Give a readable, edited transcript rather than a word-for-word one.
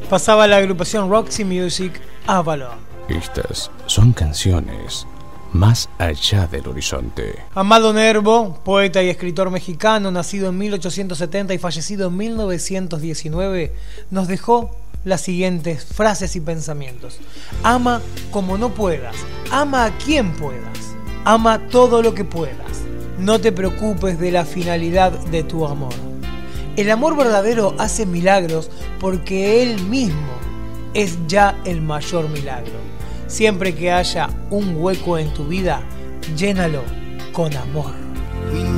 Pasaba la agrupación Roxy Music Avalon. Estas son canciones más allá del horizonte. Amado Nervo, poeta y escritor mexicano, nacido en 1870 y fallecido en 1919, nos dejó las siguientes frases y pensamientos. Ama como no puedas, ama a quien puedas, ama todo lo que puedas. No te preocupes de la finalidad de tu amor. El amor verdadero hace milagros porque él mismo es ya el mayor milagro. Siempre que haya un hueco en tu vida, llénalo con amor.